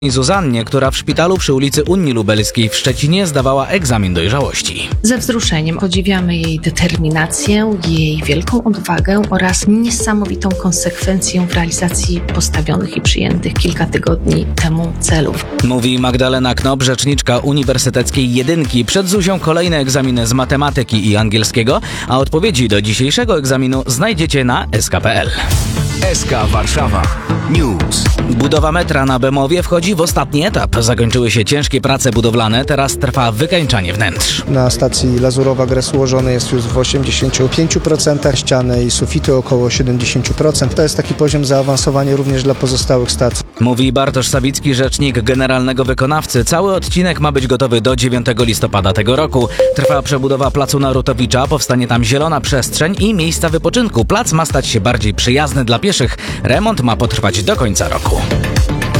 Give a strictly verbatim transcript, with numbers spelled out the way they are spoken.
Zuzannie, która w szpitalu przy ulicy Unii Lubelskiej w Szczecinie zdawała egzamin dojrzałości. Ze wzruszeniem podziwiamy jej determinację, jej wielką odwagę oraz niesamowitą konsekwencję w realizacji postawionych i przyjętych kilka tygodni temu celów. Mówi Magdalena Knop, rzeczniczka Uniwersyteckiej Jedynki. Przed Zuzią kolejne egzaminy z matematyki i angielskiego, a odpowiedzi do dzisiejszego egzaminu znajdziecie na es ka kropka pe el. S K Warszawa News. Budowa metra na Bemowie wchodzi w ostatni etap. Zakończyły się ciężkie prace budowlane, teraz trwa wykańczanie wnętrz. Na stacji Lazurowa gres ułożony jest już w osiemdziesięciu pięciu procentach, ściany i sufity około siedemdziesiąt procent. To jest taki poziom zaawansowania również dla pozostałych stacji. Mówi Bartosz Sawicki, rzecznik generalnego wykonawcy. Cały odcinek ma być gotowy do dziewiątego listopada tego roku. Trwa przebudowa placu Narutowicza, powstanie tam zielona przestrzeń i miejsca wypoczynku. Plac ma stać się bardziej przyjazny dla pieszych. Remont ma potrwać do końca roku.